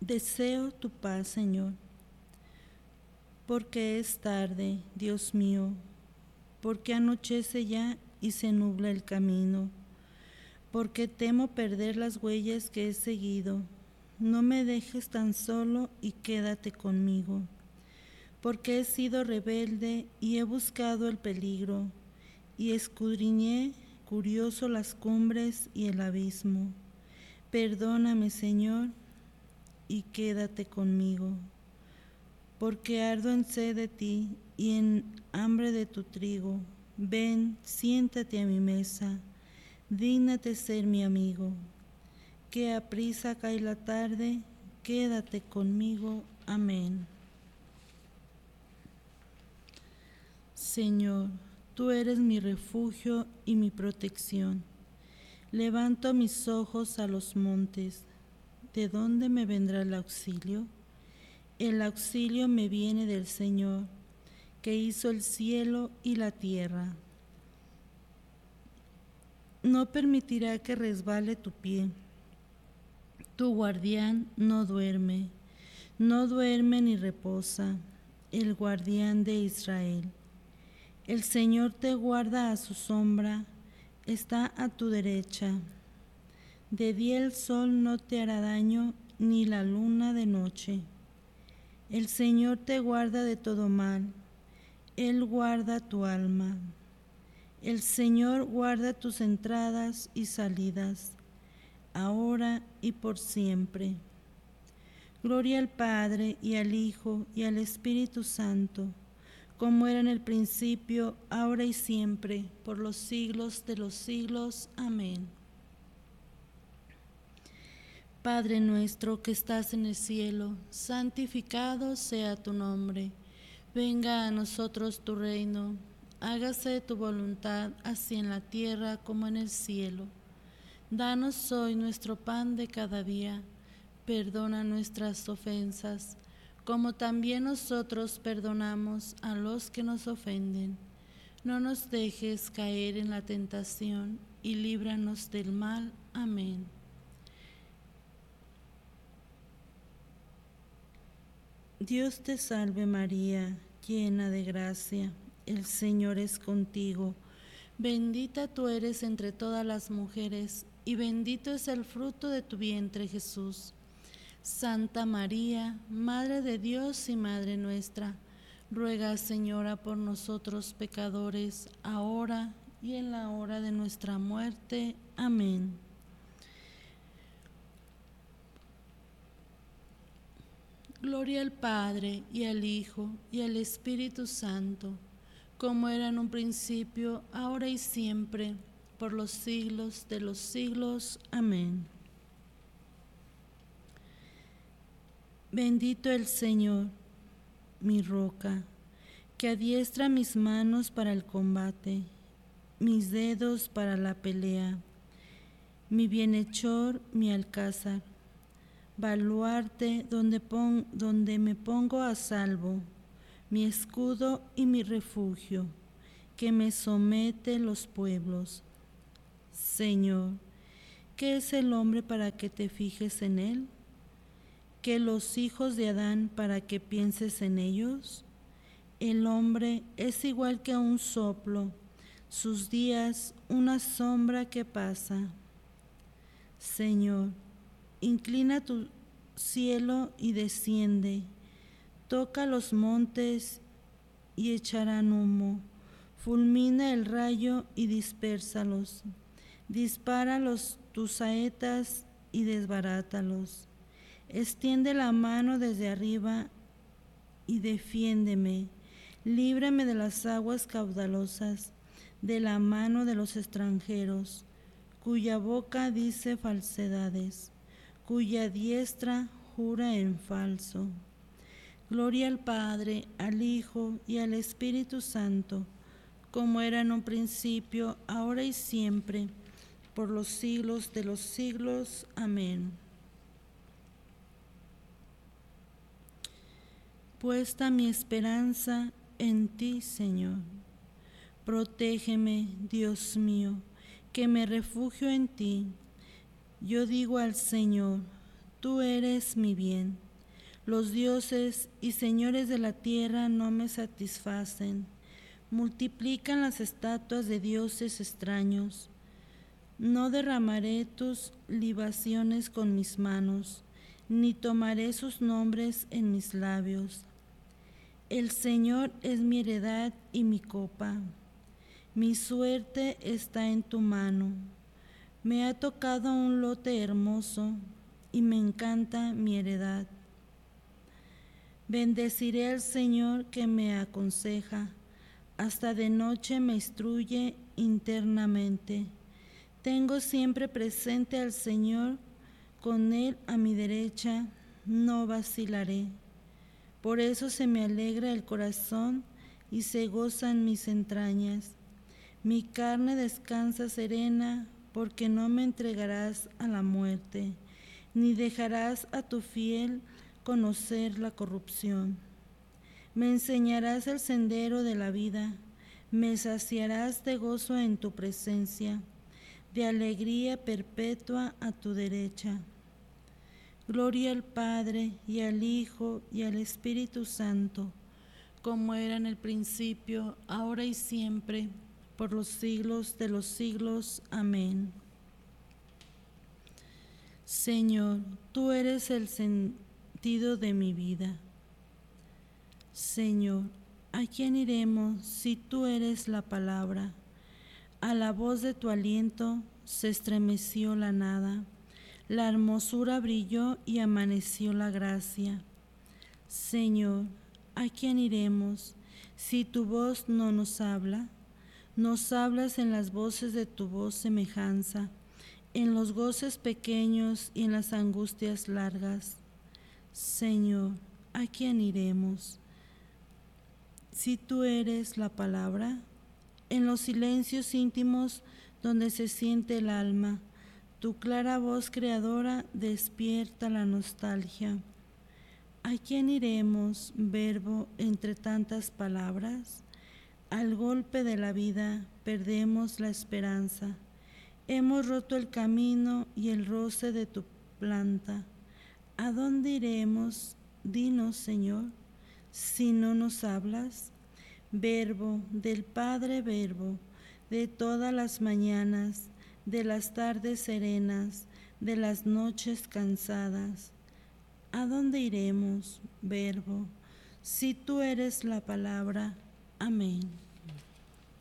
Deseo tu paz, Señor, porque es tarde, Dios mío, porque anochece ya y se nubla el camino, porque temo perder las huellas que he seguido. No me dejes tan solo y quédate conmigo, porque he sido rebelde y he buscado el peligro, y escudriñé curioso las cumbres y el abismo. Perdóname, Señor, y quédate conmigo, porque ardo en sed de ti y en hambre de tu trigo. Ven, siéntate a mi mesa, dígnate ser mi amigo, que aprisa cae la tarde, quédate conmigo. Amén. Señor, tú eres mi refugio y mi protección. Levanto mis ojos a los montes. ¿De dónde me vendrá el auxilio? El auxilio me viene del Señor, que hizo el cielo y la tierra. No permitirá que resbale tu pie. Tu guardián no duerme ni reposa, el guardián de Israel. El Señor te guarda a su sombra, está a tu derecha. De día el sol no te hará daño, ni la luna de noche. El Señor te guarda de todo mal, Él guarda tu alma. El Señor guarda tus entradas y salidas, ahora y por siempre. Gloria al Padre, y al Hijo, y al Espíritu Santo, como era en el principio, ahora y siempre, por los siglos de los siglos. Amén. Padre nuestro que estás en el cielo, santificado sea tu nombre. Venga a nosotros tu reino. Hágase tu voluntad, así en la tierra como en el cielo. Danos hoy nuestro pan de cada día. Perdona nuestras ofensas, como también nosotros perdonamos a los que nos ofenden. No nos dejes caer en la tentación, y líbranos del mal. Amén. Dios te salve María, llena de gracia, el Señor es contigo. Bendita tú eres entre todas las mujeres, y bendito es el fruto de tu vientre, Jesús. Santa María, Madre de Dios y Madre nuestra, ruega, Señora, por nosotros pecadores, ahora y en la hora de nuestra muerte. Amén. Gloria al Padre, y al Hijo, y al Espíritu Santo, como era en un principio, ahora y siempre, por los siglos de los siglos. Amén. Bendito el Señor, mi roca, que adiestra mis manos para el combate, mis dedos para la pelea, mi bienhechor, mi alcázar, baluarte donde me pongo a salvo, mi escudo y mi refugio, que me somete los pueblos. Señor, ¿qué es el hombre para que te fijes en él? ¿Qué los hijos de Adán para que pienses en ellos? El hombre es igual que un soplo, sus días una sombra que pasa. Señor, inclina tu cielo y desciende, toca los montes y echarán humo, fulmina el rayo y dispérsalos, dispara tus saetas y desbarátalos, extiende la mano desde arriba y defiéndeme, líbrame de las aguas caudalosas, de la mano de los extranjeros, cuya boca dice falsedades, cuya diestra jura en falso. Gloria al Padre, al Hijo y al Espíritu Santo, como era en un principio, ahora y siempre, por los siglos de los siglos. Amén. Puesta mi esperanza en ti, Señor. Protégeme, Dios mío, que me refugio en ti. Yo digo al Señor, tú eres mi bien. Los dioses y señores de la tierra no me satisfacen. Multiplican las estatuas de dioses extraños. No derramaré tus libaciones con mis manos, ni tomaré sus nombres en mis labios. El Señor es mi heredad y mi copa. Mi suerte está en tu mano. Me ha tocado un lote hermoso y me encanta mi heredad. Bendeciré al Señor que me aconseja, hasta de noche me instruye internamente. Tengo siempre presente al Señor, con Él a mi derecha, no vacilaré. Por eso se me alegra el corazón y se gozan mis entrañas. Mi carne descansa serena, porque no me entregarás a la muerte, ni dejarás a tu fiel conocer la corrupción. Me enseñarás el sendero de la vida, me saciarás de gozo en tu presencia, de alegría perpetua a tu derecha. Gloria al Padre, y al Hijo, y al Espíritu Santo, como era en el principio, ahora y siempre, por los siglos de los siglos. Amén. Señor, tú eres el sentido de mi vida. Señor, ¿a quién iremos si tú eres la palabra? A la voz de tu aliento se estremeció la nada, la hermosura brilló y amaneció la gracia. Señor, ¿a quién iremos si tu voz no nos habla? Nos hablas en las voces de tu voz semejanza, en los goces pequeños y en las angustias largas. Señor, ¿a quién iremos si tú eres la palabra? En los silencios íntimos donde se siente el alma, tu clara voz creadora despierta la nostalgia. ¿A quién iremos, Verbo, entre tantas palabras? Al golpe de la vida perdemos la esperanza. Hemos roto el camino y el roce de tu planta. ¿A dónde iremos? Dinos, Señor, si no nos hablas. Verbo del Padre Verbo, de todas las mañanas, de las tardes serenas, de las noches cansadas. ¿A dónde iremos, Verbo, si tú eres la palabra? Amén.